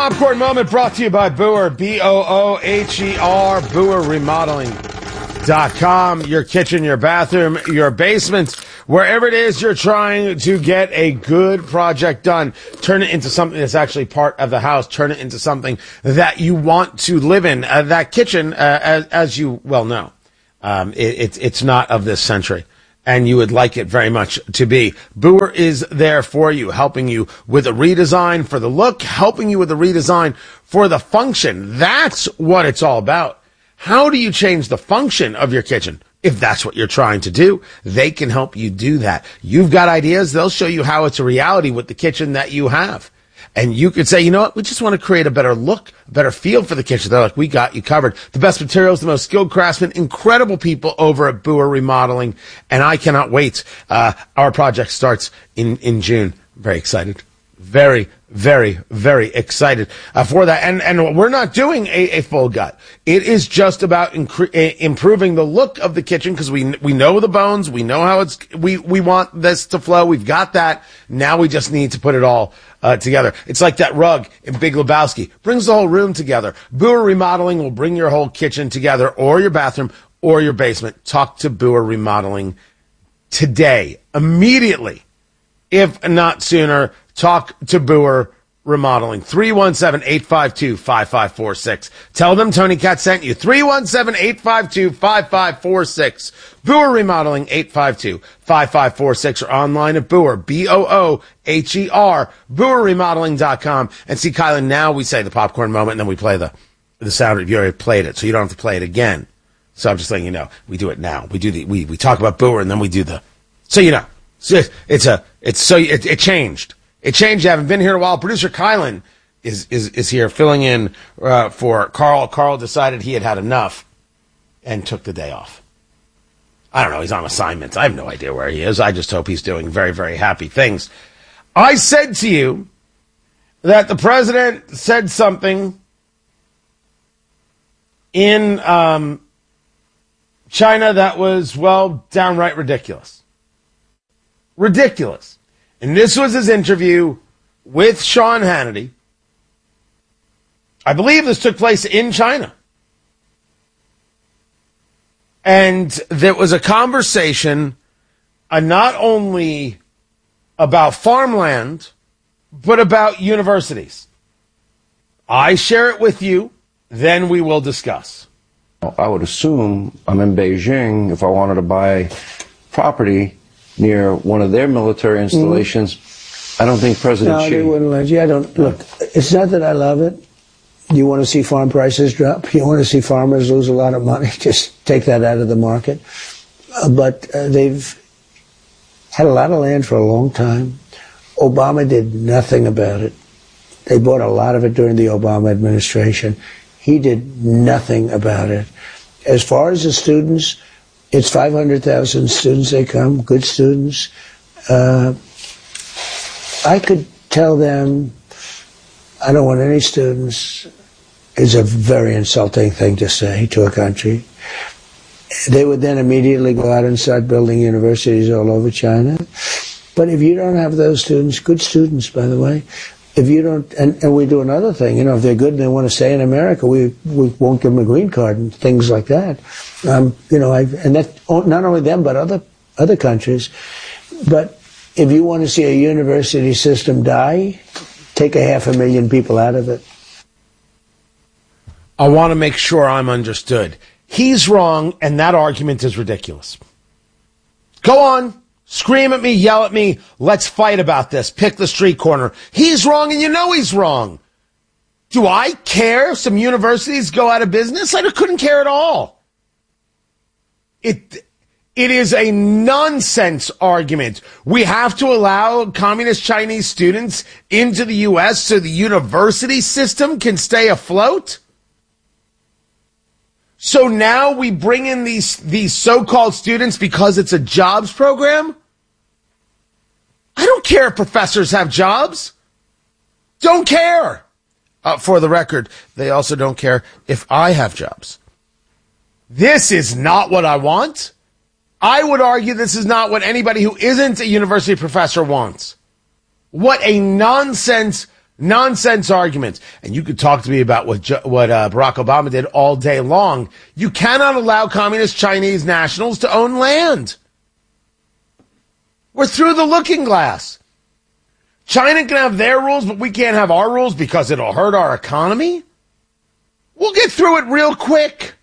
Popcorn Moment brought to you by Booher, B-O-O-H-E-R, BooherRemodeling.com. Your kitchen, your bathroom, your basement, wherever it is you're trying to get a good project done, turn it into something that's actually part of the house. Turn it into something that you want to live in. That kitchen, as you well know, it's not of this century, and you would like it very much to be. Booher is there for you, helping you with a redesign for the look, helping you with a redesign for the function. That's what it's all about. How do you change the function of your kitchen? If that's what you're trying to do, they can help you do that. You've got ideas. They'll show you how it's a reality with the kitchen that you have. And you could say, you know what? We just want to create a better look, a better feel for the kitchen. They're like, we got you covered. The best materials, the most skilled craftsmen, incredible people over at Booher Remodeling. And I cannot wait. Our project starts in June. Very excited. Very, very, very excited for that. And we're not doing a full gut. It is just about improving the look of the kitchen, because we know the bones. We know how we want this to flow. We've got that. Now we just need to put it all together. It's like that rug in Big Lebowski. Brings the whole room together. Booher Remodeling will bring your whole kitchen together, or your bathroom, or your basement. Talk to Booher Remodeling today, immediately, if not sooner. Talk to Booher Remodeling. 317-852-5546. Tell them Tony Katz sent you. 317-852-5546. Booher Remodeling, 852-5546, or online at Booher, B-O-O-H-E-R, BooherRemodeling.com. And see, Kylan, now we say the popcorn moment, and then we play the sound. You already played it, so you don't have to play it again. So I'm just letting you know. We do it now. We talk about Booher, and then we do so you know. So it changed. It changed. You haven't been here in a while. Producer Kylan is here filling in for Carl. Carl decided he had enough and took the day off. I don't know. He's on assignment. I have no idea where he is. I just hope he's doing very, very happy things. I said to you that the president said something in China that was, well, downright ridiculous. Ridiculous. And this was his interview with Sean Hannity. I believe this took place in China. And there was a conversation not only about farmland, but about universities. I share it with you, then we will discuss. I would assume I'm in Beijing. If I wanted to buy property near one of their military installations, I don't think President Xi... No, they wouldn't let you. I don't... Look, it's not that I love it. You want to see farm prices drop? You want to see farmers lose a lot of money? Just take that out of the market. But they've had a lot of land for a long time. Obama did nothing about it. They bought a lot of it during the Obama administration. He did nothing about it. As far as the students... It's 500,000 students, they come, good students. I could tell them, I don't want any students, is a very insulting thing to say to a country. They would then immediately go out and start building universities all over China. But if you don't have those students, good students, by the way, if you don't, and we do another thing, if they're good and they want to stay in America, we won't give them a green card and things like that. And that, not only them, but other countries. But if you want to see a university system die, take 500,000 people out of it. I want to make sure I'm understood. He's wrong, and that argument is ridiculous. Go on. Scream at me, yell at me, let's fight about this. Pick the street corner. He's wrong, and you know he's wrong. Do I care some universities go out of business? I couldn't care at all. It is a nonsense argument. We have to allow communist Chinese students into the U.S. so the university system can stay afloat? So now we bring in these so-called students because it's a jobs program? I don't care if professors have jobs. Don't care. For the record, they also don't care if I have jobs. This is not what I want. I would argue this is not what anybody who isn't a university professor wants. What a nonsense Nonsense arguments. And you could talk to me about what Barack Obama did all day long. You cannot allow communist Chinese nationals to own land. We're through the looking glass. China can have their rules, but we can't have our rules because it'll hurt our economy? We'll get through it real quick.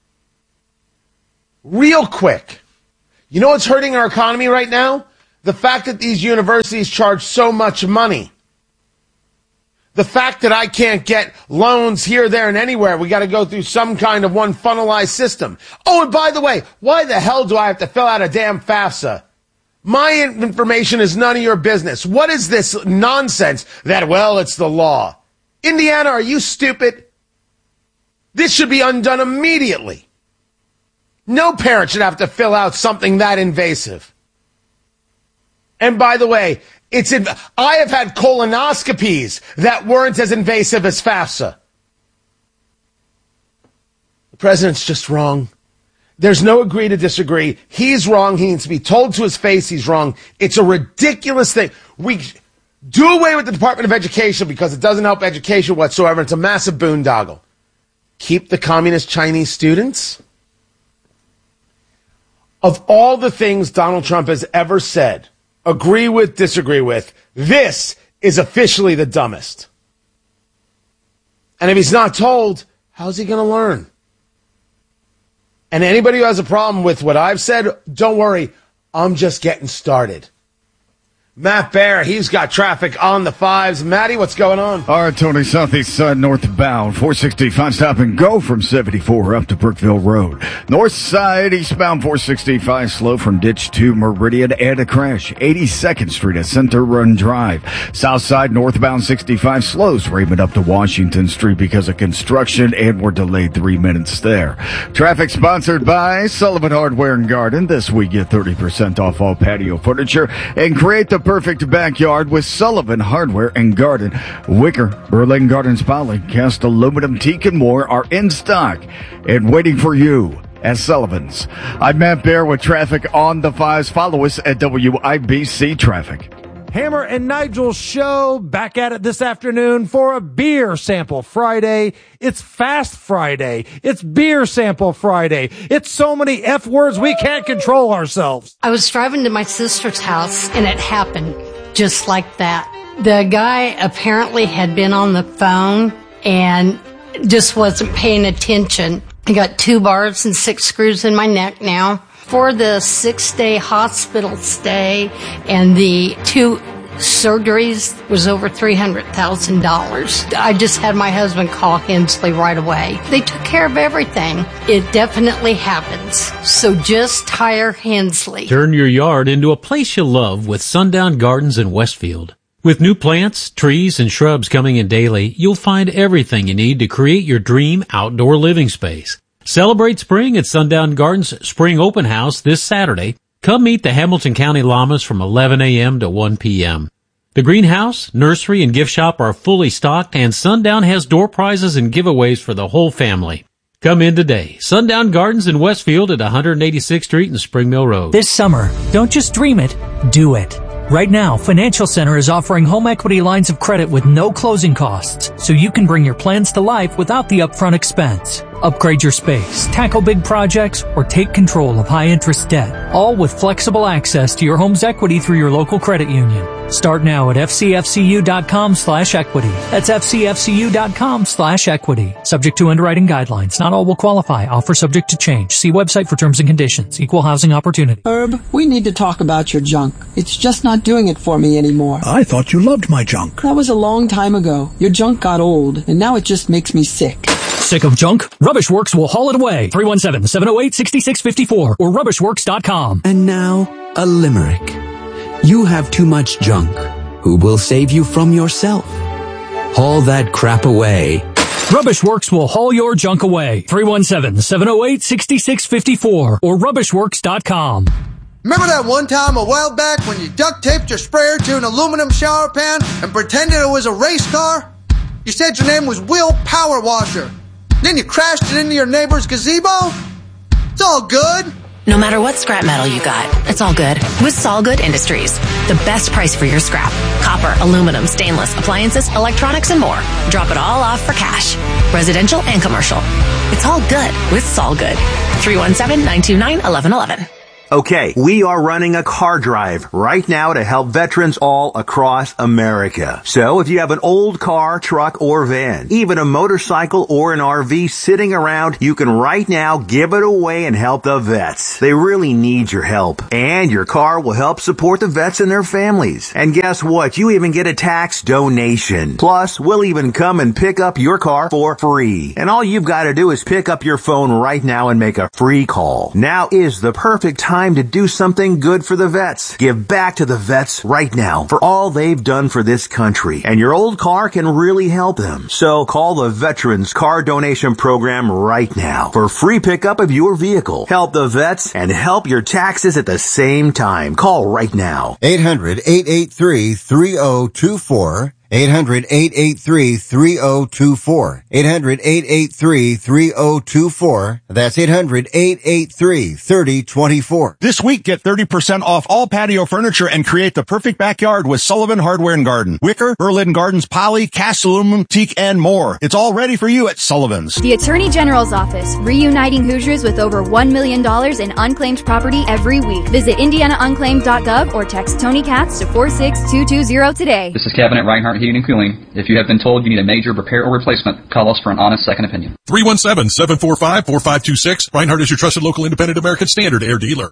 Real quick. You know what's hurting our economy right now? The fact that these universities charge so much money. The fact that I can't get loans here, there, and anywhere. We got to go through some kind of one funnelized system. Oh, and by the way, why the hell do I have to fill out a damn FAFSA? My information is none of your business. What is this nonsense that, well, it's the law? Indiana, are you stupid? This should be undone immediately. No parent should have to fill out something that invasive. And by the way, I have had colonoscopies that weren't as invasive as FAFSA. The president's just wrong. There's no agree to disagree. He's wrong. He needs to be told to his face he's wrong. It's a ridiculous thing. We do away with the Department of Education because it doesn't help education whatsoever. It's a massive boondoggle. Keep the communist Chinese students. Of all the things Donald Trump has ever said, agree with, disagree with, this is officially the dumbest. And if he's not told, how's he going to learn? And anybody who has a problem with what I've said, don't worry, I'm just getting started. Matt Bear, he's got traffic on the fives. Matty, what's going on? All right, Tony, southeast side northbound, 465 stop and go from 74 up to Brookville Road. North side eastbound 465 slow from Ditch to Meridian and a crash. 82nd Street at Center Run Drive. South side northbound 65 slows Raymond up to Washington Street because of construction and we're delayed 3 minutes there. Traffic sponsored by Sullivan Hardware and Garden. This week get 30% off all patio furniture and create the perfect backyard with Sullivan Hardware and Garden. Wicker, Berlin Gardens Poly, cast aluminum, teak, and more are in stock and waiting for you at Sullivan's. I'm Matt Bear with traffic on the fives. Follow us at WIBC Traffic. Hammer and Nigel show back at it this afternoon for a beer sample Friday. It's Fast Friday. It's Beer Sample Friday. It's so many F words we can't control ourselves. I was driving to my sister's house and it happened just like that. The guy apparently had been on the phone and just wasn't paying attention. I got 2 bars and 6 screws in my neck now. For the 6-day hospital stay and the 2 surgeries was over $300,000. I just had my husband call Hensley right away. They took care of everything. It definitely happens. So just hire Hensley. Turn your yard into a place you love with Sundown Gardens in Westfield. With new plants, trees, and shrubs coming in daily, you'll find everything you need to create your dream outdoor living space. Celebrate spring at Sundown Gardens Spring Open House this Saturday. Come meet the Hamilton County Llamas from 11 a.m. to 1 p.m. The greenhouse, nursery, and gift shop are fully stocked, and Sundown has door prizes and giveaways for the whole family. Come in today. Sundown Gardens in Westfield at 186th Street and Spring Mill Road. This summer, don't just dream it, do it. Right now, Financial Center is offering home equity lines of credit with no closing costs, so you can bring your plans to life without the upfront expense. Upgrade your space, tackle big projects, or take control of high-interest debt, all with flexible access to your home's equity through your local credit union. Start now at fcfcu.com/equity. That's fcfcu.com/equity. Subject to underwriting guidelines. Not all will qualify. Offer subject to change. See website for terms and conditions. Equal housing opportunity. Herb, we need to talk about your junk. It's just not doing it for me anymore. I thought you loved my junk. That was a long time ago. Your junk got old, and now it just makes me sick. Sick of junk? Rubbish Works will haul it away. 317-708-6654 or rubbishworks.com. And now, a limerick. You have too much junk. Who will save you from yourself? Haul that crap away. Rubbish Works will haul your junk away. 317-708-6654 or rubbishworks.com. Remember that one time a while back when you duct taped your sprayer to an aluminum shower pan and pretended it was a race car? You said your name was Will Power Washer. Then you crashed it into your neighbor's gazebo? It's all good. No matter what scrap metal you got, it's all good with Solgood Industries. The best price for your scrap. Copper, aluminum, stainless, appliances, electronics, and more. Drop it all off for cash. Residential and commercial. It's all good with Solgood. 317-929-1111. Okay, we are running a car drive right now to help veterans all across America. So if you have an old car, truck, or van, even a motorcycle or an RV sitting around, you can right now give it away and help the vets. They really need your help. And your car will help support the vets and their families. And guess what? You even get a tax donation. Plus, we'll even come and pick up your car for free. And all you've got to do is pick up your phone right now and make a free call. Now is the perfect time to do something good for the vets. Give back to the vets right now for all they've done for this country. And your old car can really help them. So call the Veterans Car Donation Program right now for free pickup of your vehicle. Help the vets and help your taxes at the same time. Call right now. 800-883-3024. 800-883-3024. 800-883-3024. That's 800-883-3024. This week, get 30% off all patio furniture and create the perfect backyard with Sullivan Hardware and Garden. Wicker, Berlin Gardens, poly, cast aluminum, teak, and more. It's all ready for you at Sullivan's. The Attorney General's Office, reuniting Hoosiers with over $1 million in unclaimed property every week. Visit indianaunclaimed.gov or text Tony Katz to 46220 today. This is Kevin at Reinhardt Heating and Cooling. If you have been told you need a major repair or replacement, call us for an honest second opinion. 317-745-4526. Reinhardt is your trusted local independent American Standard air dealer.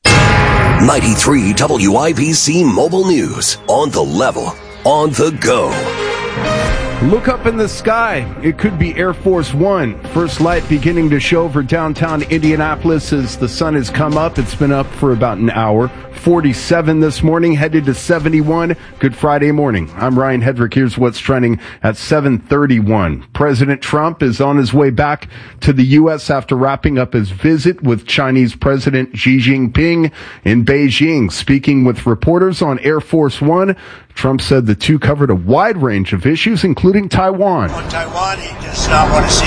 93 WIBC Mobile News. On the level. On the go. Look up in the sky. It could be Air Force One. First light beginning to show over downtown Indianapolis as the sun has come up. It's been up for about an hour. 47 this morning, headed to 71. Good Friday morning. I'm Ryan Hedrick. Here's what's trending at 7:31. President Trump is on his way back to the U.S. after wrapping up his visit with Chinese President Xi Jinping in Beijing. Speaking with reporters on Air Force One, Trump said the two covered a wide range of issues, including Taiwan. On Taiwan, he does not want to see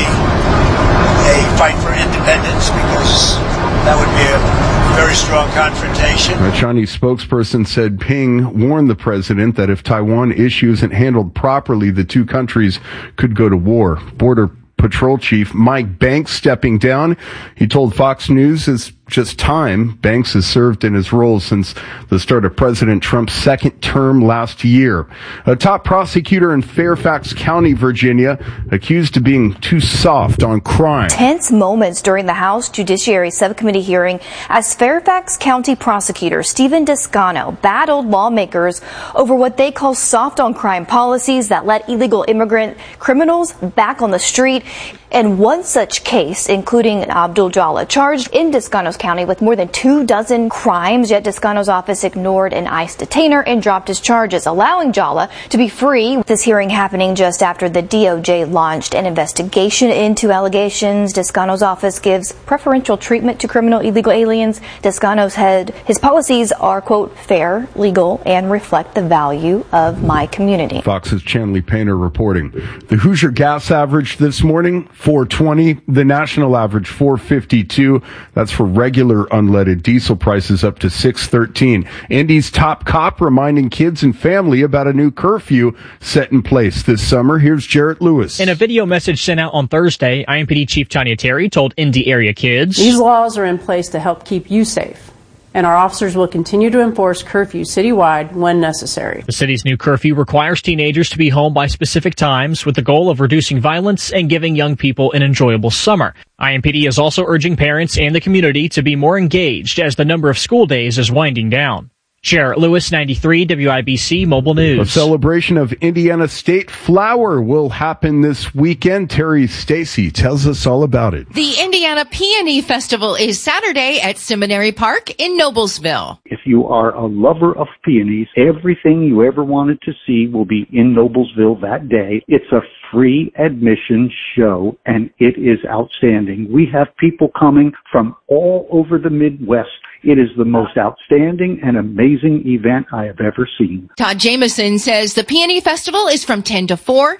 a fight for independence because that would be a very strong confrontation. A Chinese spokesperson said Ping warned the president that if Taiwan issue isn't handled properly, the two countries could go to war. Border Patrol Chief Mike Banks stepping down. He told Fox News it's just time. Banks has served in his role since the start of President Trump's second term last year. A top prosecutor in Fairfax County, Virginia, accused of being too soft on crime. Tense moments during the House Judiciary Subcommittee hearing as Fairfax County prosecutor Stephen Descano battled lawmakers over what they call soft on crime policies that let illegal immigrant criminals back on the street. And one such case, including Abdul Jallah, charged in Descano's County with more than 24 crimes, yet Descano's office ignored an ICE detainer and dropped his charges, allowing Jallah to be free. This hearing happening just after the DOJ launched an investigation into allegations Descano's office gives preferential treatment to criminal illegal aliens. Descano said his policies are, quote, fair, legal, and reflect the value of my community. Fox's Chanley Painter reporting. The Hoosier gas average this morning, 420. The national average, 452. That's for regular unleaded diesel prices up to 613. Indy's top cop reminding kids and family about a new curfew set in place this summer. Here's Jarrett Lewis. In a video message sent out on Thursday, IMPD Chief Tanya Terry told Indy area kids, "These laws are in place to help keep you safe, and our officers will continue to enforce curfew citywide when necessary." The city's new curfew requires teenagers to be home by specific times with the goal of reducing violence and giving young people an enjoyable summer. IMPD is also urging parents and the community to be more engaged as the number of school days is winding down. Jarrett Lewis, 93 WIBC Mobile News. A celebration of Indiana State Flower will happen this weekend. Terry Stacy tells us all about it. The Indiana Peony Festival is Saturday at Seminary Park in Noblesville. If you are a lover of peonies, everything you ever wanted to see will be in Noblesville that day. It's a free admission show, and it is outstanding. We have people coming from all over the Midwest. It is the most outstanding and amazing event I have ever seen. Todd Jameson says the Peony Festival is from 10 to 4.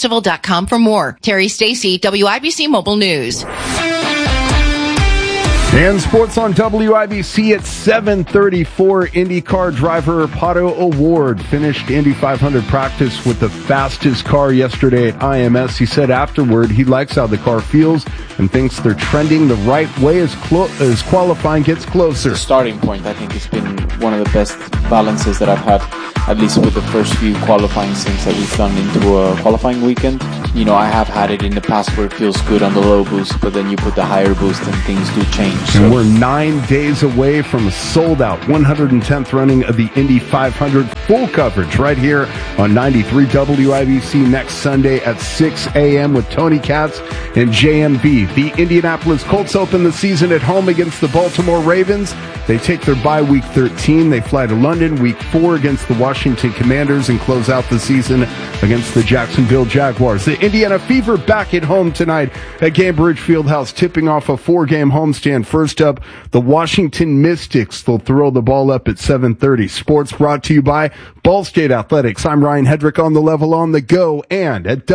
IndianaPeonyFestival.com for more. Terry Stacy, WIBC Mobile News. And sports on WIBC at 7:34. IndyCar driver Pato O'Ward finished Indy 500 practice with the fastest car yesterday at IMS. He said afterward he likes how the car feels and thinks they're trending the right way as qualifying gets closer. The starting point, I think, it's been one of the best balances that I've had, at least with the first few qualifying since that we've done into a qualifying weekend. You know, I have had it in the past where it feels good on the low boost, but then you put the higher boost and things do change. And we're 9 days away from a sold-out 110th running of the Indy 500. Full coverage right here on 93 WIBC next Sunday at 6 a.m. with Tony Katz and JMB. The Indianapolis Colts open the season at home against the Baltimore Ravens. They take their bye week 13. They fly to London week 4 against the Washington Commanders and close out the season against the Jacksonville Jaguars. The Indiana Fever back at home tonight at Gainbridge Fieldhouse, tipping off a 4-game homestand. First up, the Washington Mystics. They'll throw the ball up at 7:30. Sports brought to you by Ball State Athletics. I'm Ryan Hedrick on the level, on the go, and at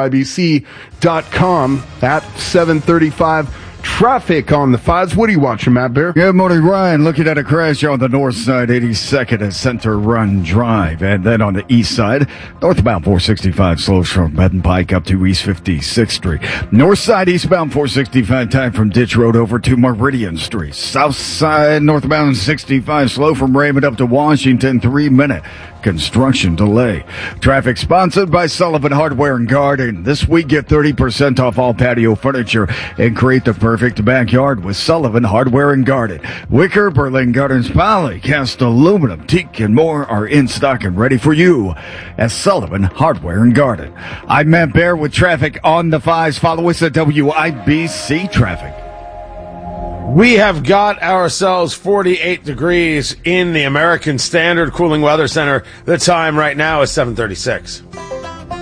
WIBC.com at 7:35. Traffic on the 5s. What are you watching, Matt Bear? Good morning, Ryan. Looking at a crash on the north side, 82nd and Center Run Drive. And then on the east side, northbound 465 slows from Benton Pike up to East 56th Street. North side, eastbound 465 time from Ditch Road over to Meridian Street. South side, northbound 65 slow from Raymond up to Washington, 3-minute construction delay. Traffic sponsored by Sullivan Hardware and Garden. This week, get 30% off all patio furniture and create the perfect backyard with Sullivan Hardware and Garden. Wicker, Berlin Gardens, poly, cast aluminum, teak, and more are in stock and ready for you at Sullivan Hardware and Garden. I'm Matt Bear with traffic on the 5s. Follow us at WIBC Traffic. We have got ourselves 48 degrees in the American Standard Cooling Weather Center. The time right now is 7:36.